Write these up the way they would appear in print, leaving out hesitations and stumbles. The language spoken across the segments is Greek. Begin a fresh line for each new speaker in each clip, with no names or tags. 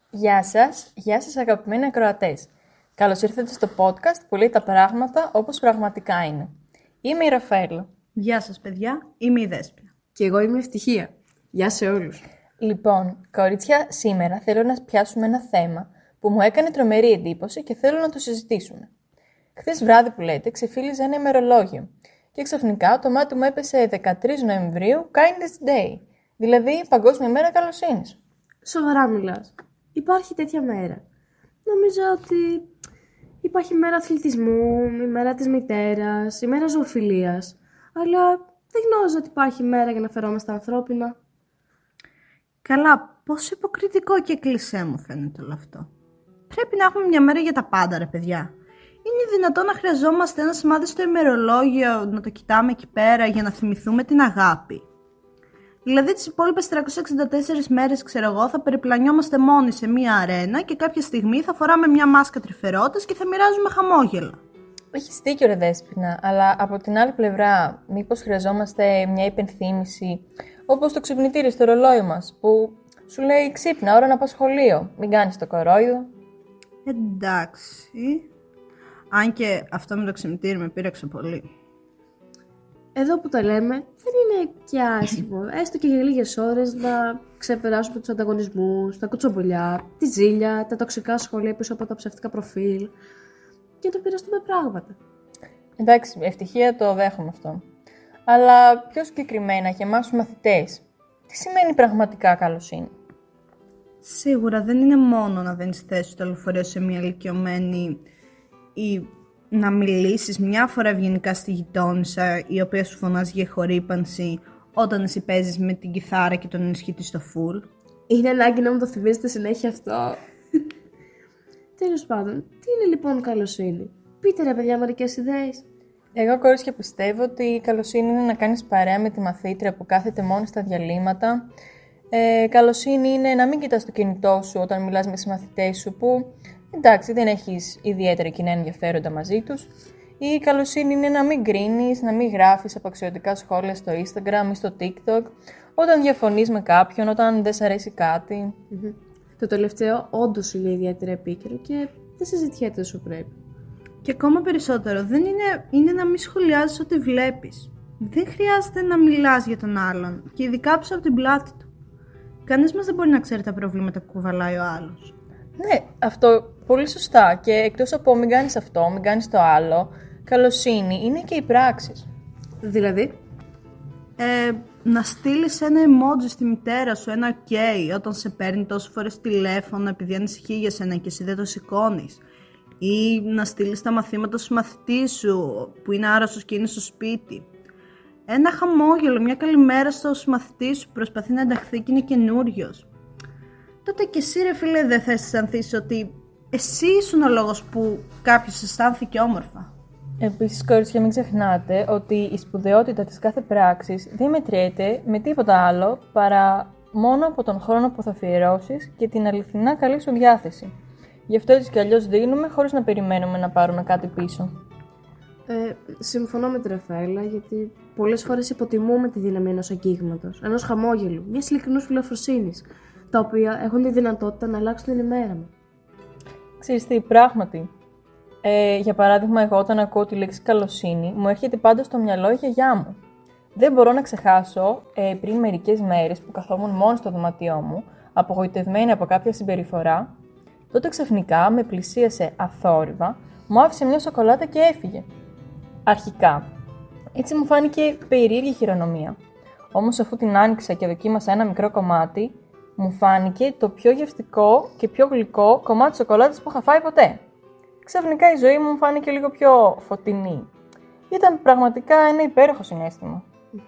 Γεια σας αγαπημένοι ακροατές. Καλώς ήρθατε στο podcast που λέει τα πράγματα όπως πραγματικά είναι. Είμαι η Ραφαέλα.
Γεια σας παιδιά, είμαι η Δέσποινα.
Και εγώ είμαι η Ευτυχία. Γεια σε όλους.
Λοιπόν, κορίτσια, σήμερα θέλω να πιάσουμε ένα θέμα που μου έκανε τρομερή εντύπωση και θέλω να το συζητήσουμε. Χθες βράδυ που λέτε ξεφύλιζε ένα ημερολόγιο και ξαφνικά το μάτι μου έπεσε 13 Νοεμβρίου Kindness Day, δηλαδή Παγκόσμια Μέρα Καλοσύνης.
Σοβαρά μιλάς? Υπάρχει τέτοια μέρα? Νομίζω ότι υπάρχει η μέρα αθλητισμού, η μέρα της μητέρας, η μέρα ζωοφιλίας, αλλά δεν γνώριζα ότι υπάρχει μέρα για να φερόμαστε ανθρώπινα.
Καλά, πόσο υποκριτικό και κλισέ μου φαίνεται όλο αυτό. Πρέπει να έχουμε μια μέρα για τα πάντα, ρε παιδιά. Είναι δυνατόν να χρειαζόμαστε ένα σημάδι στο ημερολόγιο, να το κοιτάμε εκεί πέρα για να θυμηθούμε την αγάπη? Δηλαδή τις υπόλοιπες 364 μέρες, ξέρω εγώ, θα περιπλανιόμαστε μόνοι σε μια αρένα και κάποια στιγμή θα φοράμε μια μάσκα τρυφερότητας και θα μοιράζουμε χαμόγελα.
Έχεις δίκιο ρε Δέσποινα, αλλά από την άλλη πλευρά μήπως χρειαζόμαστε μια υπενθύμηση, όπως το ξυπνητήρι στο ρολόι μας, που σου λέει ξύπνα, ώρα να πας σχολείο, μην κάνεις το κορόιδο.
Εντάξει. Αν και αυτό με το ξυπνητήρι με πείραξε πολύ.
Εδώ που τα λέμε, δεν είναι και άσχημο, έστω και για λίγες ώρες να ξεπεράσουμε τους ανταγωνισμούς, τα κουτσομπολιά, τη ζήλια, τα τοξικά σχόλια πίσω από τα ψευτικά προφίλ και να πειραστούμε πράγματα.
Εντάξει, ευτυχία το δέχομαι αυτό. Αλλά πιο συγκεκριμένα για εμάς τους μαθητές, τι σημαίνει πραγματικά καλοσύνη?
Σίγουρα δεν είναι μόνο να δίνεις θέση στο λεωφορείο σε μια ηλικιωμένη ή να μιλήσεις μια φορά ευγενικά στη γειτόνισσα η οποία σου φωνάζει για χορύπανση όταν εσύ παίζεις με την κιθάρα και τον ενισχύτη στο φουλ.
Είναι ανάγκη να μου το θυμίζετε συνέχεια αυτό. Τέλος πάντων, τι είναι λοιπόν καλοσύνη? Πείτε ρε παιδιά μερικές ιδέες.
Εγώ κορίτσια πιστεύω ότι η καλοσύνη είναι να κάνεις παρέα με τη μαθήτρια που κάθεται μόνη στα διαλύματα. Καλοσύνη είναι να μην κοιτάς το κινητό σου όταν μιλάς με συμμαθητές σου που εντάξει δεν έχεις ιδιαίτερα κοινά ενδιαφέροντα μαζί τους. Η καλοσύνη είναι να μην κρίνεις, να μην γράφεις απαξιωτικά σχόλια στο Instagram ή στο TikTok όταν διαφωνείς με κάποιον, όταν δεν σ' αρέσει κάτι.
Το τελευταίο όντως είναι ιδιαίτερα επίκαιρο και δεν συζητιέται όσο πρέπει.
Και ακόμα περισσότερο, δεν είναι να μην σχολιάζεις ό,τι βλέπεις. Δεν χρειάζεται να μιλάς για τον άλλον και ειδικά πίσω από την πλάτη του. Κανείς μας δεν μπορεί να ξέρει τα προβλήματα που κουβαλάει ο άλλος.
Ναι, αυτό πολύ σωστά. Και εκτός από μην κάνεις αυτό, μην κάνεις το άλλο, καλοσύνη είναι και οι πράξεις.
Δηλαδή,
να στείλεις ένα emoji στη μητέρα σου, ένα ok, όταν σε παίρνει τόσες φορές τηλέφωνο επειδή ανησυχεί για σένα και εσύ δεν το σηκώνεις. Ή να στείλεις τα μαθήματα στους μαθητής σου που είναι άρρωστος και είναι στο σπίτι. Ένα χαμόγελο, μια καλημέρα στο μαθητή σου που προσπαθεί να ενταχθεί και είναι καινούριος. Τότε και εσύ ρε φίλε δεν θα αισθανθείς ότι εσύ ήσουν ο λόγος που κάποιος αισθάνθηκε όμορφα.
Επίσης, κορίτσια, μην ξεχνάτε ότι η σπουδαιότητα της κάθε πράξης δεν μετριέται με τίποτα άλλο παρά μόνο από τον χρόνο που θα αφιερώσεις και την αληθινά καλή σου διάθεση. Γι' αυτό έτσι κι αλλιώς δίνουμε χωρίς να περιμένουμε να πάρουμε κάτι πίσω.
συμφωνώ με τη Ραφαέλα γιατί πολλές φορές υποτιμούμε τη δύναμη ενός αγγίγματος, ενός χαμόγελου, μιας ειλικρινούς φιλοφροσύνης, τα οποία έχουν τη δυνατότητα να αλλάξουν την ημέρα μου.
Ξέρεις τι, πράγματι. Για παράδειγμα, εγώ όταν ακούω τη λέξη καλοσύνη, μου έρχεται πάντα στο μυαλό η γιαγιά μου. Δεν μπορώ να ξεχάσω πριν μερικές μέρες που καθόμουν μόνο στο δωμάτιό μου, απογοητευμένη από κάποια συμπεριφορά, τότε ξαφνικά με πλησίασε αθόρυβα, μου άφησε μια σοκολάτα και έφυγε. Αρχικά, έτσι μου φάνηκε περίεργη χειρονομία. Όμως αφού την άνοιξα και δοκίμασα ένα μικρό κομμάτι, μου φάνηκε το πιο γευστικό και πιο γλυκό κομμάτι σοκολάτας που είχα φάει ποτέ. Ξαφνικά η ζωή μου φάνηκε λίγο πιο φωτεινή. Ήταν πραγματικά ένα υπέροχο συναίσθημα.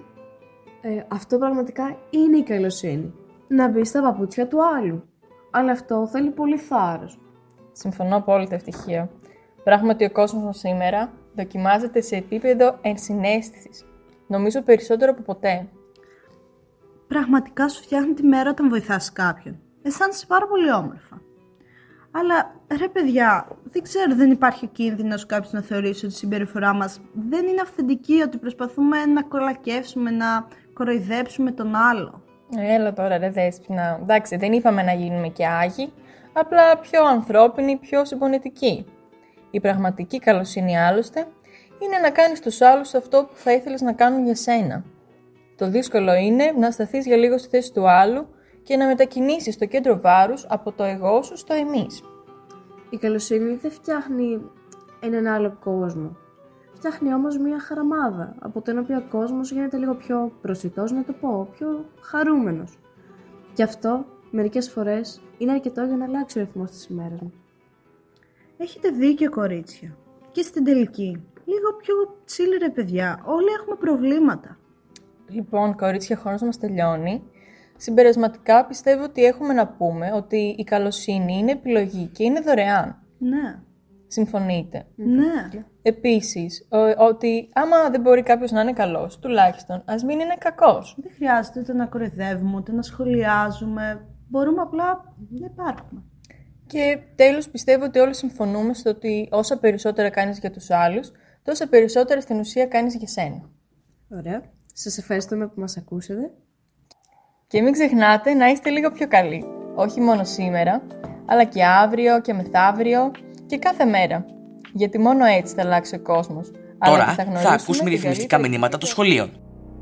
Αυτό πραγματικά είναι η καλοσύνη. Να μπει στα παπούτσια του άλλου. Αλλά αυτό θέλει πολύ θάρρος.
Συμφωνώ απόλυτα, Ευτυχία. Πράγματι, ο κόσμος μας σήμερα δοκιμάζεται σε επίπεδο ενσυναίσθησης. Νομίζω περισσότερο από ποτέ.
Πραγματικά σου φτιάχνει τη μέρα όταν βοηθάς κάποιον. Αισθάνεσαι πάρα πολύ όμορφα. Αλλά ρε παιδιά, δεν ξέρω, δεν υπάρχει ο κίνδυνος κάποιος να θεωρήσει ότι η συμπεριφορά μας δεν είναι αυθεντική, ότι προσπαθούμε να κολακεύσουμε, να κοροϊδέψουμε τον άλλο.
Έλα τώρα ρε Δέσποινα. Εντάξει, δεν είπαμε να γίνουμε και άγιοι, απλά πιο ανθρώπινοι, πιο συμπονετικοί. Η πραγματική καλοσύνη άλλωστε είναι να κάνεις τους άλλους αυτό που θα ήθελες να κάνουν για σένα. Το δύσκολο είναι να σταθείς για λίγο στη θέση του άλλου και να μετακινήσεις το κέντρο βάρους από το εγώ σου στο εμείς.
Η καλοσύνη δεν φτιάχνει έναν άλλο κόσμο. Φτιάχνει όμως μια χαραμάδα, από την οποία ο κόσμος γίνεται λίγο πιο προσιτός, να το πω, πιο χαρούμενος. Γι' αυτό, μερικές φορές, είναι αρκετό για να αλλάξει ο ρυθμός της ημέρας μου.
Έχετε δίκιο, κορίτσια. Και στην τελική, λίγο πιο chill ρε παιδιά, όλοι έχουμε προβλήματα.
Λοιπόν, κορίτσια, ο χρόνος μας τελειώνει. Συμπερασματικά πιστεύω ότι έχουμε να πούμε ότι η καλοσύνη είναι επιλογή και είναι δωρεάν.
Ναι.
Συμφωνείτε?
Ναι.
Επίσης, ότι άμα δεν μπορεί κάποιος να είναι καλός, τουλάχιστον ας μην είναι κακός.
Δεν χρειάζεται ούτε να κοροϊδεύουμε, ούτε να σχολιάζουμε. Μπορούμε απλά να υπάρχουμε.
Και τέλος, πιστεύω ότι όλοι συμφωνούμε στο ότι όσα περισσότερα κάνεις για τους άλλους, τόσα περισσότερα στην ουσία κάνεις για σένα.
Ωραία. Σας ευχαριστούμε που μας ακούσατε.
Και μην ξεχνάτε να είστε λίγο πιο καλοί. Όχι μόνο σήμερα, αλλά και αύριο και μεθαύριο και κάθε μέρα. Γιατί μόνο έτσι θα αλλάξει ο κόσμος.
Τώρα θα ακούσουμε διαφημιστικά μηνύματα των σχολείων.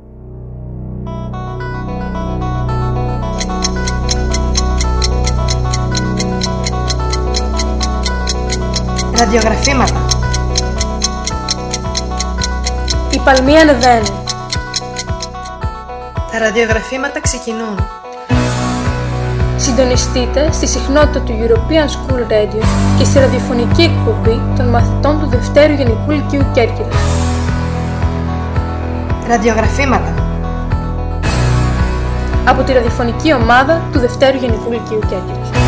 Ραδιογραφήματα.
Η παλμοί ανεβαίνει.
Τα ραδιογραφήματα ξεκινούν.
Συντονιστείτε στη συχνότητα του European School Radio και στη ραδιοφωνική εκπομπή των μαθητών του Δευτέρου Γενικού Λυκείου Κέρκυρας.
Ραδιογραφήματα.
Από τη ραδιοφωνική ομάδα του Δευτέρου Γενικού Λυκείου Κέρκυρας.